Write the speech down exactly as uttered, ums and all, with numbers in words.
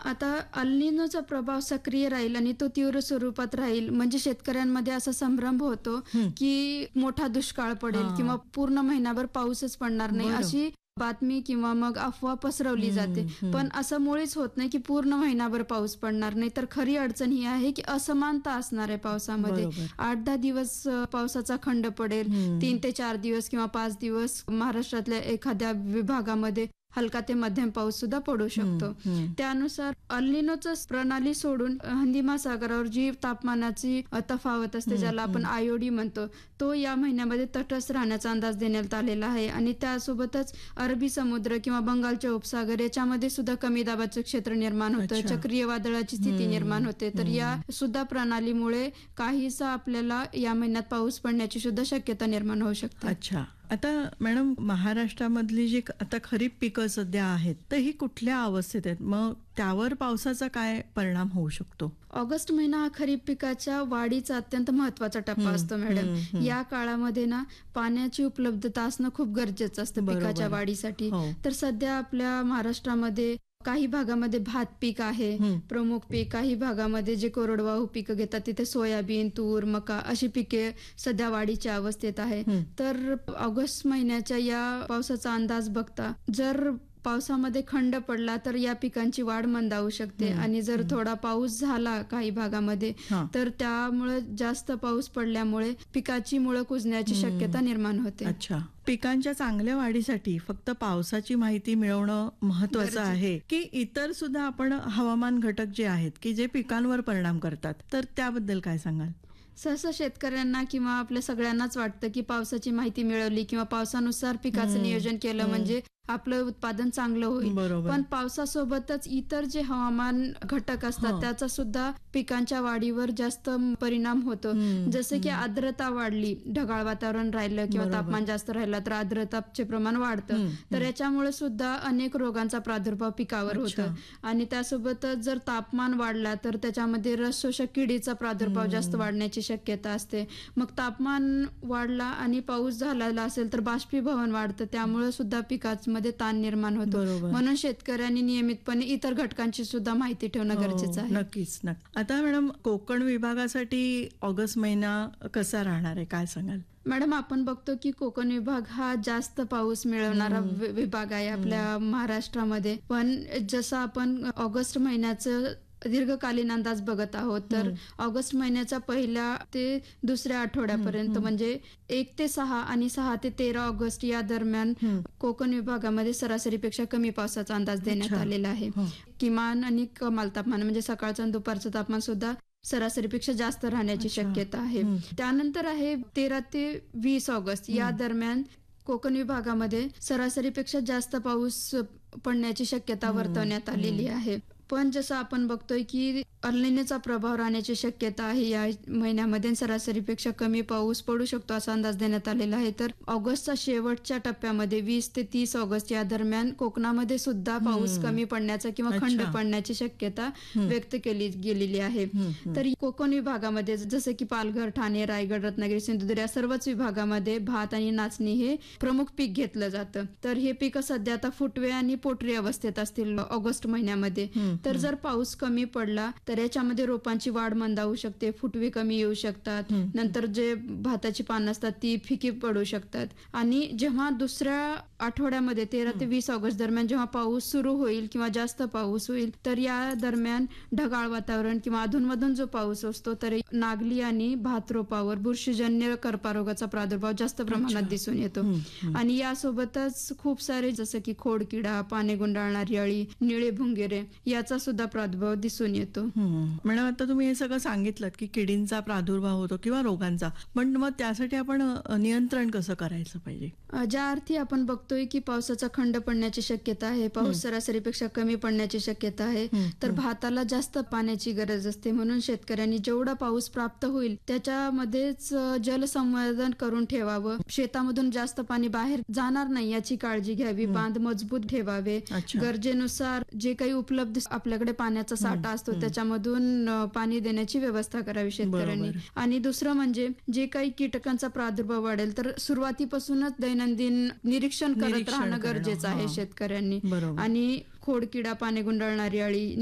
आता अल निनोचा प्रभाव सक्रिय राहील आणि तो तीव्र स्वरूपात राहील म्हणजे शेतकऱ्यांमध्ये असा संभ्रम होतो हं. की मोठा दुष्काळ पडेल हां. किंवा पूर्ण महिनाभर पाऊसच पडणार नाही बरं. अशी बातमी किंवा मग अफवा पसरवली हं, जाते. हं. पण असं मुळीच होत नाही की पूर्ण महिनाभर पाऊस पडणार नाही. तर खरी अडचण ही आहे की असमानता असणार आहे पावसामध्ये. बरोबर. आठ दहा दिवस अ, पावसाचा खंड पडेल. हं. तीन ते चार दिवस किंवा पाच दिवस महाराष्ट्रातल्या एखाद्या विभागामध्ये हलका ते मध्यम पाऊस सुद्धा पडू शकतो. हं, हं. त्यानुसार अल निनोचं प्रणाली सोडून हिंदी महासागरावर जी तापमानाची अ, तफावत असते हं, ज्याला आपण हं. आयओडी म्हणतो तो या महिन्यामध्ये तटस्थ राहण्याचा अंदाज देण्यात आलेला आहे आणि त्यासोबतच अरबी समुद्र किंवा बंगालच्या उपसागर याच्यामध्ये सुद्धा कमी दाबाचं क्षेत्र निर्माण होतं. अच्छा. चक्रीय वादळाची स्थिती हं, निर्माण होते. तर हं. या सुद्धा प्रणालीमुळे काहीसा आपल्याला या महिन्यात पाऊस पडण्याची सुद्धा शक्यता निर्माण होऊ शकते. अच्छा. आता मॅडम महाराष्ट्रामधली जी आता खरीप पिकं सध्या आहेत तर ही कुठल्या अवस्थेत आहेत मग त्यावर पावसाचा काय परिणाम होऊ शकतो? ऑगस्ट महिना हा खरीप पिकाच्या वाढीचा अत्यंत महत्वाचा टप्पा हं, असतो मॅडम. हं, हं. या काळामध्ये ना पाण्याची उपलब्धता असणं खूप गरजेचं असतं बरोबर. पिकाच्या वाढीसाठी. हो. तर सध्या आपल्या महाराष्ट्रामध्ये काही भागामध्ये भात पीक आहे हं. प्रमुख पीक. काही भागामध्ये जे कोरडवाहू पिकं घेतात तिथे सोयाबीन, तूर, मका अशी पिके सध्या वाढीच्या अवस्थेत आहे. हं. तर ऑगस्ट महिन्याच्या या पावसाचा अंदाज बघता जर पावसामध्ये खंड पडला तर या पिकांची वाढ मंदावू शकते हं, आणि जर हं. थोडा पाऊस झाला काही भागामध्ये हां. तर त्यामुळे जास्त पाऊस पडल्यामुळे पिकाची मुळं कुजण्याची हं. शक्यता निर्माण होते. अच्छा. पिकांच्या चांगल्या वाढीसाठी फक्त पावसाची माहिती मिळवणं महत्वाचं गरजेचं. आहे की इतर सुद्धा आपण हवामान घटक जे आहेत की जे पिकांवर परिणाम करतात तर त्याबद्दल काय सांगाल? सहसा शेतकऱ्यांना किंवा आपल्या सगळ्यांनाच वाटतं की पावसाची माहिती मिळवली किंवा पावसानुसार पिकाचं हं, नियोजन केलं हं. म्हणजे आपलं उत्पादन चांगलं होईल. बरोबर. पण पावसासोबतच इतर जे हवामान घटक असतात हं. त्याचा सुद्धा पिकांच्या वाढीवर जास्त परिणाम होतो. हं, जसं की हं. आर्द्रता वाढली, ढगाळ वातावरण राहिलं किंवा बरोबर. तापमान जास्त राहिलं तर आर्द्रताचे प्रमाण वाढतं. हं, तर हं. याच्यामुळे सुद्धा अनेक रोगांचा प्रादुर्भाव पिकावर अच्छा. होतो आणि त्यासोबतच जर तापमान वाढला तर त्याच्यामध्ये रस शोषक किडीचा प्रादुर्भाव हं. जास्त वाढण्याची शक्यता असते. मग तापमान वाढला आणि पाऊस झालेला असेल तर बाष्पीभवन वाढतं त्यामुळे सुद्धा पिकामध्ये ताण निर्माण होतो. बरोबर. म्हणून शेतकऱ्यांनी नियमितपणे इतर घटकांची सुद्धा माहिती ठेवणं हो, गरजेचं आहे. नक्कीच नक्की. आता मॅडम कोकण विभागासाठी ऑगस्ट महिना कसा राहणार आहे काय सांगाल? मॅडम आपण बघतो की कोकण विभाग हा जास्त पाऊस मिळवणारा हं. वि- विभाग आहे आपल्या महाराष्ट्रामध्ये. पण जसं आपण ऑगस्ट महिन्याचं दीर्घकालीन अंदाज बघत आहोत तर हं. ऑगस्ट महिन्याच्या पहिल्या ते दुसऱ्या आठवड्यापर्यंत हं. म्हणजे एक ते सहा आणि सहा ते तेरा ऑगस्ट या दरम्यान हं. कोकण विभागामध्ये सरासरीपेक्षा कमी पावसाचा अंदाज देण्यात अच्छा. आलेला आहे. हो. किमान आणि कमाल तापमान म्हणजे सकाळचं आणि दुपारचं तापमान सुद्धा सरासरीपेक्षा जास्त राहण्याची अच्छा. शक्यता आहे. हं. त्यानंतर आहे तेरा ते वीस ऑगस्ट या हं. दरम्यान कोकण विभागामध्ये सरासरीपेक्षा जास्त पाऊस पडण्याची शक्यता हं. वर्तवण्यात आलेली आहे. पण जसं आपण बघतोय की अल निनोचा प्रभाव राहण्याची शक्यता आहे या महिन्यामध्ये सरासरीपेक्षा कमी पाऊस पडू शकतो असा अंदाज देण्यात आलेला आहे. तर ऑगस्टच्या शेवटच्या टप्प्यामध्ये वीस ते तीस ऑगस्ट या दरम्यान कोकणामध्ये सुद्धा पाऊस हं. कमी पडण्याचा किंवा खंड अच्छा. पडण्याची शक्यता हं. व्यक्त केली गेलेली आहे. हं, हं. तर कोकण विभागामध्ये जसं की पालघर, ठाणे, रायगड, रत्नागिरी, सिंधुदुर्ग या सर्वच विभागामध्ये भात आणि नाचणी हे प्रमुख पीक घेतलं जातं. तर हे पीक सध्या आता फुटवे आणि पोटरी अवस्थेत असतील ऑगस्ट महिन्यामध्ये. हं, तर हं. जर पाऊस कमी पडला तर याच्यामध्ये रोपांची वाढ मंदावू शकते, फुटवे कमी येऊ शकतात. हं. नंतर जे भाताची पानं असतात ती फिकी पडू शकतात आणि जेव्हा दुसऱ्या आठवड्यामध्ये तेरा ते वीस ऑगस्ट दरम्यान जेव्हा पाऊस सुरू होईल किंवा जास्त पाऊस होईल तर या दरम्यान ढगाळ वातावरण किंवा अधूनमधून जो पाऊस असतो तर नागली आणि भात रोपावर बुरशीजन्य कर्पारोगाचा प्रादुर्भाव जास्त प्रमाणात अच्छा. दिसून येतो. हं, हं. आणि यासोबतच खूप सारे जसं की खोडकिडा, पाने गुंडाळणारी अळी, निळे भुंगेरे याचा सुद्धा प्रादुर्भाव दिसून येतो. हं. मॅडम आता तुम्ही हे सगळं सांगितलं की किडींचा प्रादुर्भाव होतो किंवा रोगांचा पण मग त्यासाठी आपण अ, नियंत्रण कसं करायचं पाहिजे? अ, ज्या अर्थी आपण बघतोय की पावसाचा खंड पडण्याची शक्यता आहे, पाऊस सरासरीपेक्षा कमी पडण्याची शक्यता आहे, हं, तर हं. भाताला जास्त पाण्याची गरज असते. म्हणून शेतकऱ्यांनी जेवढा पाऊस प्राप्त होईल त्याच्यामध्येच अ, जलसंवर्धन करून ठेवावं. शेतामधून जास्त पाणी बाहेर जाणार नाही याची काळजी घ्यावी. बांध मजबूत ठेवावे. अच्छा. गरजेनुसार जे काही उपलब्ध आपल्याकडे पाण्याचा साठा असतो त्याच्यामधून अ, पाणी देण्याची व्यवस्था करावी शेतकऱ्यांनी. बरोबर. आणि दुसरं म्हणजे जे काही कीटकांचा प्रादुर्भाव वाढेल तर सुरुवातीपासूनच दैनंदिन निरीक्षण करत निरीक्षण राहणं करणं, गरजेचं आहे हां. शेतकऱ्यांनी. बरोबर. आणि खोडकिडा, पाने गुंडाळणारी अळी